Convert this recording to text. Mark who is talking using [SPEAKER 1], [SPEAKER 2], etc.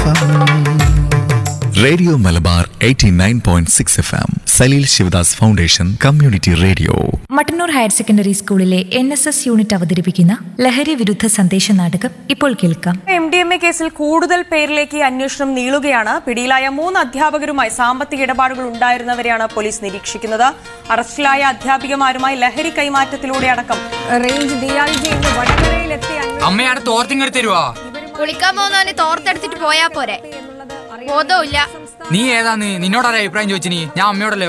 [SPEAKER 1] Radio Malabar 89.6 FM Saleel Sivadas foundation community radio.
[SPEAKER 2] Mattannur higher secondary സ്കൂളിലെ NSS unit അവതരിപ്പിക്കുന്ന ലഹരി വിരുദ്ധ സന്ദേശ നാടകം ഇപ്പോൾ കേൾക്കാം.
[SPEAKER 3] MDMA കേസിൽ കൂടുതൽ പേരിലേക്ക് അന്വേഷണം നീളുകയാണ്. പിടിയിലായ 3 അധ്യാപകരുമായി സാമ്പത്തിക ഇടപാടുകൾ ഉണ്ടായിരുന്നവരെയാണ് പോലീസ് നിരീക്ഷിക്കുന്നത്. അറസ്റ്റിലായ അധ്യാപികമാരുമായി ലഹരി കൈമാറ്റത്തിലൂടെ അടക്കം റേഞ്ച് DIG ഇന്ന് വടകരയിലെത്തി.
[SPEAKER 4] അമ്മയാണ് തോർത്തിങ്ങെടുത്തരുവാ.
[SPEAKER 5] കുളിക്കാൻ പോകുന്നവന് തോർത്തെടുത്തിട്ട് പോയാ പോരെ. ബോധമില്ല.
[SPEAKER 4] നീ ഏതാന്ന് നിന്നോടൊരു അഭിപ്രായം ചോദിച്ചിനി? ഞാൻ അമ്മയോടല്ലേ